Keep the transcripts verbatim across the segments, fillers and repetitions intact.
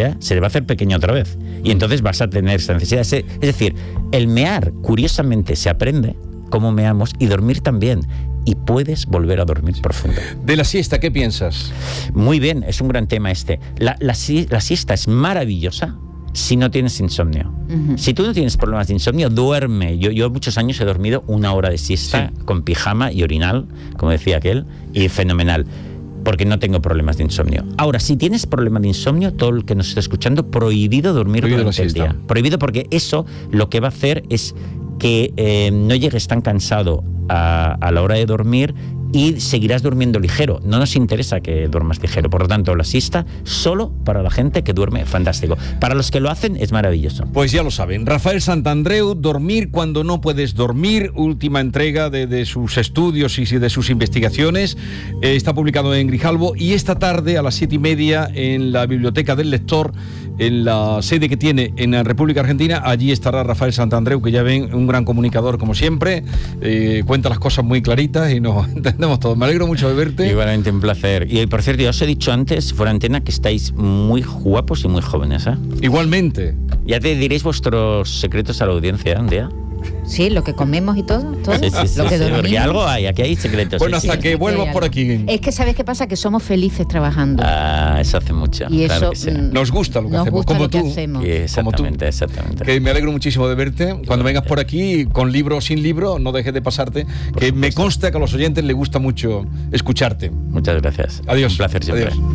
sea, se le va a hacer pequeño otra vez. Y entonces vas a tener esa necesidad. Es decir, el mear, curiosamente, se aprende cómo meamos, y dormir también. Y puedes volver a dormir profundo. De la siesta, ¿qué piensas? Muy bien, es un gran tema este. La, la, la siesta es maravillosa si no tienes insomnio. Uh-huh. Si tú no tienes problemas de insomnio, duerme. Yo, yo muchos años he dormido una hora de siesta, sí, con pijama y orinal, como decía aquel, y fenomenal, porque no tengo problemas de insomnio. Ahora, si tienes problemas de insomnio, todo el que nos está escuchando, prohibido dormir prohibido durante el día. Prohibido, porque eso lo que va a hacer es que eh, no llegues tan cansado a, a la hora de dormir y seguirás durmiendo ligero. No nos interesa que duermas ligero. Por lo tanto, la siesta solo para la gente que duerme, fantástico. Para los que lo hacen, es maravilloso. Pues ya lo saben. Rafael Santandreu, Dormir cuando no puedes dormir, última entrega de, de sus estudios y de sus investigaciones. Eh, está publicado en Grijalbo, y esta tarde a las siete y media en la Biblioteca del Lector, en la sede que tiene en la República Argentina, allí estará Rafael Santandreu, que ya ven, un gran comunicador como siempre, eh, cuenta las cosas muy claritas y nos entendemos todo. Me alegro mucho de verte. Igualmente, un placer. Y por cierto, ya os he dicho antes, fuera antena, que estáis muy guapos y muy jóvenes, ¿eh? Igualmente. Ya te diréis vuestros secretos a la audiencia un día. Sí, lo que comemos y todo, todo. Sí, sí, sí, lo que sí, porque algo hay, aquí hay secretos. Bueno, sí, hasta sí. que vuelvas por aquí. Es que ¿sabes qué pasa? Que somos felices trabajando. Ah, eso hace mucho. Y claro eso que sí. Nos gusta lo que nos hacemos, gusta como lo que tú. hacemos. Sí, exactamente, tú. exactamente. Que me alegro muchísimo de verte. Cuando vengas por aquí, con libro o sin libro, no dejes de pasarte, Por que supuesto. me consta que a los oyentes les gusta mucho escucharte. Muchas gracias. Adiós. Un placer siempre. Adiós.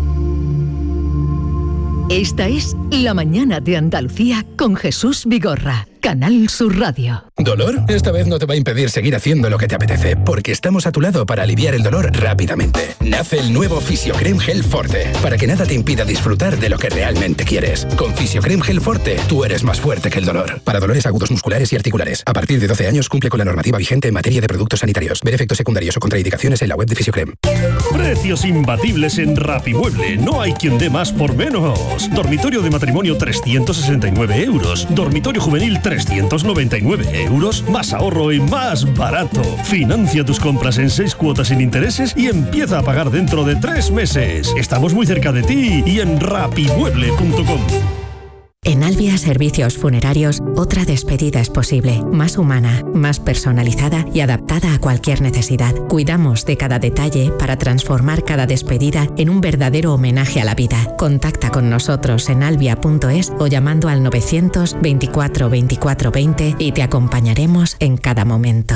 Esta es La Mañana de Andalucía con Jesús Vigorra, Canal Sur Radio. ¿Dolor? Esta vez no te va a impedir seguir haciendo lo que te apetece, porque estamos a tu lado para aliviar el dolor rápidamente. Nace el nuevo Fisiocrem Gel Forte, para que nada te impida disfrutar de lo que realmente quieres. Con Fisiocrem Gel Forte, tú eres más fuerte que el dolor. Para dolores agudos musculares y articulares. A partir de doce años cumple con la normativa vigente en materia de productos sanitarios. Ver efectos secundarios o contraindicaciones en la web de Fisiocrem. Precios imbatibles en Rapimueble. No hay quien dé más por menos. Dormitorio de matrimonio trescientos sesenta y nueve euros. Dormitorio juvenil trescientos noventa y nueve euros. Más ahorro y más barato. Financia tus compras en seis cuotas sin intereses y empieza a pagar dentro de tres meses. Estamos muy cerca de ti y en rapimueble punto com. En Albia Servicios Funerarios, otra despedida es posible, más humana, más personalizada y adaptada a cualquier necesidad. Cuidamos de cada detalle para transformar cada despedida en un verdadero homenaje a la vida. Contacta con nosotros en albia punto es o llamando al novecientos veinticuatro veinticuatro veinte y te acompañaremos en cada momento.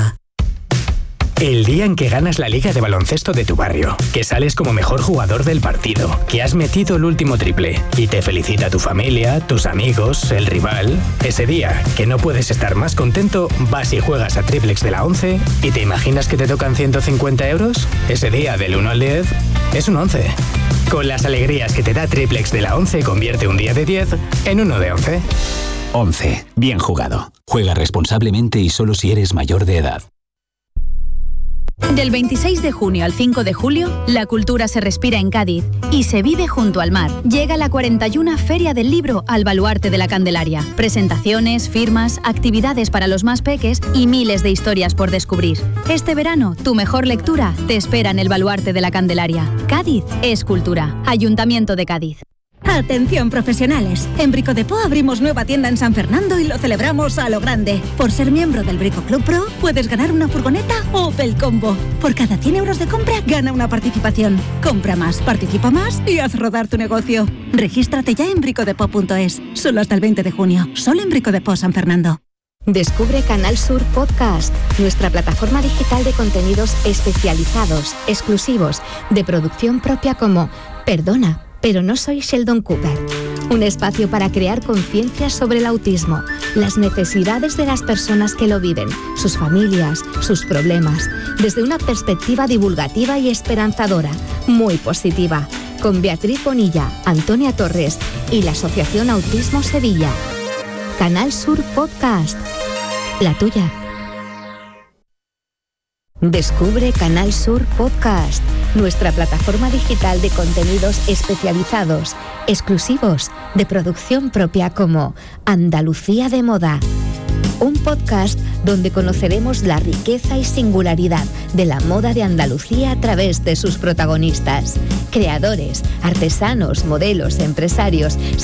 El día en que ganas la liga de baloncesto de tu barrio, que sales como mejor jugador del partido, que has metido el último triple y te felicita tu familia, tus amigos, el rival. Ese día, que no puedes estar más contento, vas y juegas a Triplex de la once y te imaginas que te tocan ciento cincuenta euros. Ese día, del uno al diez, es un once. Con las alegrías que te da Triplex de la once, convierte un día de diez en uno de once. once. Bien jugado. Juega responsablemente y solo si eres mayor de edad. Del veintiséis de junio al cinco de julio, la cultura se respira en Cádiz y se vive junto al mar. Llega la cuarenta y una Feria del Libro al Baluarte de la Candelaria. Presentaciones, firmas, actividades para los más peques y miles de historias por descubrir. Este verano, tu mejor lectura te espera en el Baluarte de la Candelaria. Cádiz es cultura. Ayuntamiento de Cádiz. Atención profesionales, en Brico Depot abrimos nueva tienda en San Fernando y lo celebramos a lo grande. Por ser miembro del Brico Club Pro puedes ganar una furgoneta Opel Combo. Por cada cien euros de compra gana una participación. Compra más, participa más y haz rodar tu negocio. Regístrate ya en brico depot punto es, solo hasta el veinte de junio, solo en Brico Depot San Fernando. Descubre Canal Sur Podcast, nuestra plataforma digital de contenidos especializados, exclusivos, de producción propia como Perdona, pero no soy Sheldon Cooper. Un espacio para crear conciencia sobre el autismo, las necesidades de las personas que lo viven, sus familias, sus problemas, desde una perspectiva divulgativa y esperanzadora, muy positiva, con Beatriz Bonilla, Antonia Torres y la Asociación Autismo Sevilla. Canal Sur Podcast, la tuya. Descubre Canal Sur Podcast, nuestra plataforma digital de contenidos especializados, exclusivos, de producción propia como Andalucía de Moda. Un podcast donde conoceremos la riqueza y singularidad de la moda de Andalucía a través de sus protagonistas. Creadores, artesanos, modelos, empresarios,